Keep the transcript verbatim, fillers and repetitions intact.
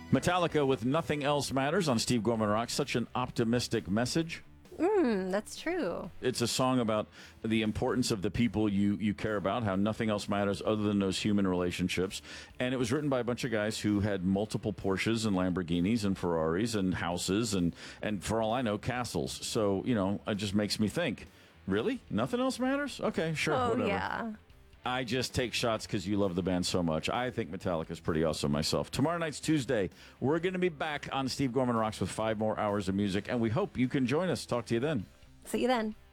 Metallica with Nothing Else Matters on Steve Gorman Rocks. Such an optimistic message. Mm, that's true. It's a song about the importance of the people you, you care about, how nothing else matters other than those human relationships. And it was written by a bunch of guys who had multiple Porsches and Lamborghinis and Ferraris and houses and, and for all I know, castles. So, you know, it just makes me think, really? Nothing else matters? Okay, sure, Oh, whatever. yeah. I just take shots because you love the band so much. I think Metallica's pretty awesome myself. Tomorrow night's Tuesday. We're going to be back on Steve Gorman Rocks with five more hours of music, and we hope you can join us. Talk to you then. See you then.